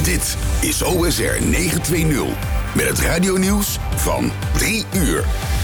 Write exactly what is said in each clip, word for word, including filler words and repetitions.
Dit is O S R negenhonderdtwintig met het radionieuws van drie uur.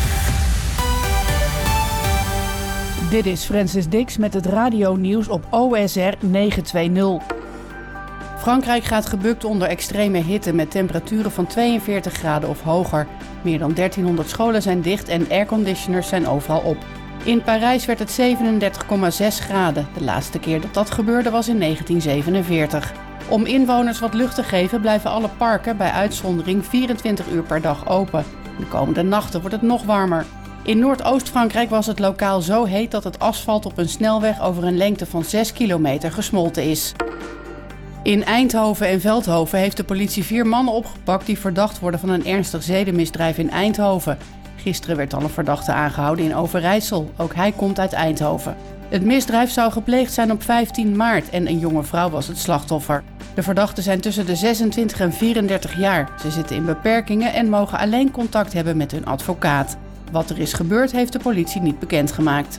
Dit is Francis Dix met het radionieuws op O S R negenhonderdtwintig. Frankrijk gaat gebukt onder extreme hitte met temperaturen van tweeënveertig graden of hoger. Meer dan dertienhonderd scholen zijn dicht en airconditioners zijn overal op. In Parijs werd het zevenendertig komma zes graden. De laatste keer dat dat gebeurde was in negentien zevenenveertig. Om inwoners wat lucht te geven blijven alle parken bij uitzondering vierentwintig uur per dag open. De komende nachten wordt het nog warmer. In Noordoost-Frankrijk was het lokaal zo heet dat het asfalt op een snelweg over een lengte van zes kilometer gesmolten is. In Eindhoven en Veldhoven heeft de politie vier mannen opgepakt die verdacht worden van een ernstig zedenmisdrijf in Eindhoven. Gisteren werd al een verdachte aangehouden in Overijssel. Ook hij komt uit Eindhoven. Het misdrijf zou gepleegd zijn op vijftien maart en een jonge vrouw was het slachtoffer. De verdachten zijn tussen de zesentwintig en vierendertig jaar. Ze zitten in beperkingen en mogen alleen contact hebben met hun advocaat. Wat er is gebeurd heeft de politie niet bekendgemaakt.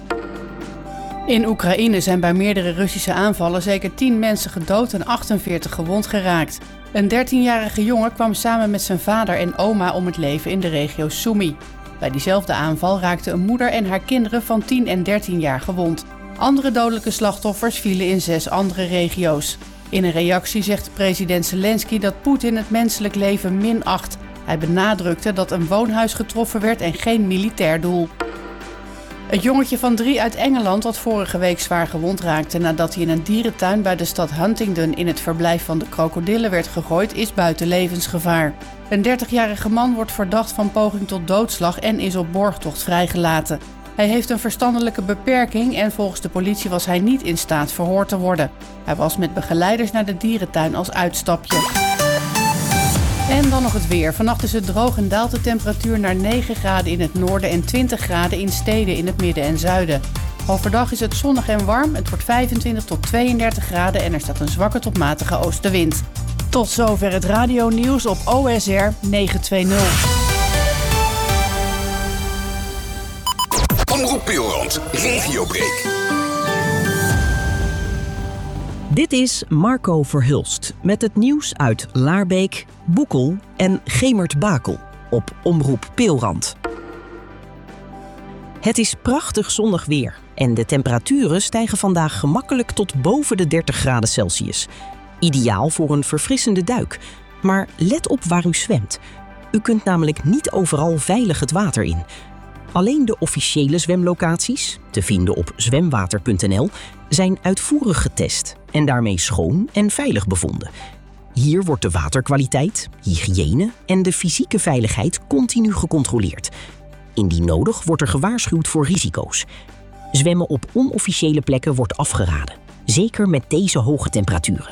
In Oekraïne zijn bij meerdere Russische aanvallen zeker tien mensen gedood en achtenveertig gewond geraakt. Een dertienjarige jongen kwam samen met zijn vader en oma om het leven in de regio Sumy. Bij diezelfde aanval raakten een moeder en haar kinderen van tien en dertien jaar gewond. Andere dodelijke slachtoffers vielen in zes andere regio's. In een reactie zegt president Zelensky dat Poetin het menselijk leven minacht. Hij benadrukte dat een woonhuis getroffen werd en geen militair doel. Het jongetje van drie uit Engeland dat vorige week zwaar gewond raakte nadat hij in een dierentuin bij de stad Huntingdon in het verblijf van de krokodillen werd gegooid, is buiten levensgevaar. Een dertigjarige man wordt verdacht van poging tot doodslag en is op borgtocht vrijgelaten. Hij heeft een verstandelijke beperking en volgens de politie was hij niet in staat verhoord te worden. Hij was met begeleiders naar de dierentuin als uitstapje. En dan nog het weer. Vannacht is het droog en daalt de temperatuur naar negen graden in het noorden en twintig graden in steden in het midden en zuiden. Overdag is het zonnig en warm. Het wordt vijfentwintig tot tweeëndertig graden en er staat een zwakke tot matige oostenwind. Tot zover het radionieuws op O S R negenhonderdtwintig. Omroep Peelrand, Regiobreak. Dit is Marco Verhulst met het nieuws uit Laarbeek, Boekel en Gemert-Bakel op Omroep Peelrand. Het is prachtig zonnig weer en de temperaturen stijgen vandaag gemakkelijk tot boven de dertig graden Celsius. Ideaal voor een verfrissende duik. Maar let op waar u zwemt. U kunt namelijk niet overal veilig het water in. Alleen de officiële zwemlocaties, te vinden op zwemwater punt n l, zijn uitvoerig getest en daarmee schoon en veilig bevonden. Hier wordt de waterkwaliteit, hygiëne en de fysieke veiligheid continu gecontroleerd. Indien nodig wordt er gewaarschuwd voor risico's. Zwemmen op onofficiële plekken wordt afgeraden, zeker met deze hoge temperaturen.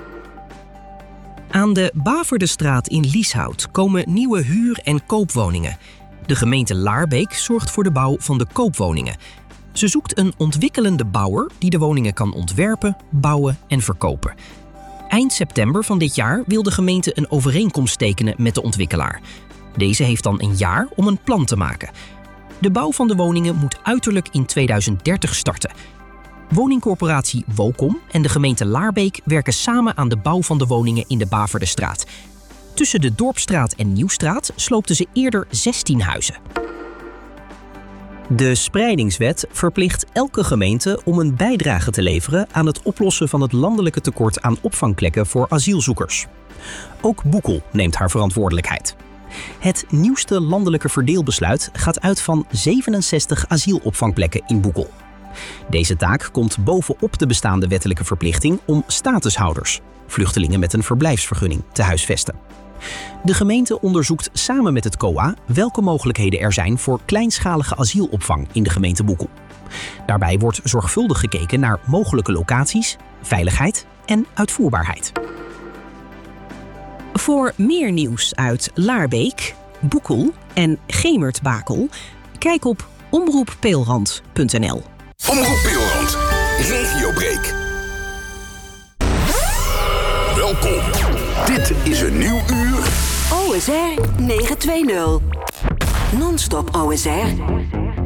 Aan de Baverdestraat in Lieshout komen nieuwe huur- en koopwoningen. De gemeente Laarbeek zorgt voor de bouw van de koopwoningen. Ze zoekt een ontwikkelende bouwer die de woningen kan ontwerpen, bouwen en verkopen. Eind september van dit jaar wil de gemeente een overeenkomst tekenen met de ontwikkelaar. Deze heeft dan een jaar om een plan te maken. De bouw van de woningen moet uiterlijk in tweeduizend dertig starten. Woningcorporatie Wocom en de gemeente Laarbeek werken samen aan de bouw van de woningen in de Baverdestraat. Tussen de Dorpstraat en Nieuwstraat sloopten ze eerder zestien huizen. De Spreidingswet verplicht elke gemeente om een bijdrage te leveren aan het oplossen van het landelijke tekort aan opvangplekken voor asielzoekers. Ook Boekel neemt haar verantwoordelijkheid. Het nieuwste landelijke verdeelbesluit gaat uit van zevenenzestig asielopvangplekken in Boekel. Deze taak komt bovenop de bestaande wettelijke verplichting om statushouders, vluchtelingen met een verblijfsvergunning, te huisvesten. De gemeente onderzoekt samen met het C O A welke mogelijkheden er zijn voor kleinschalige asielopvang in de gemeente Boekel. Daarbij wordt zorgvuldig gekeken naar mogelijke locaties, veiligheid en uitvoerbaarheid. Voor meer nieuws uit Laarbeek, Boekel en Gemert-Bakel, kijk op omroep peelrand punt n l. Omroep Peelrand, Regiobreak. Welkom. Dit is een nieuw uur. O S R negenhonderdtwintig. Non-stop O S R.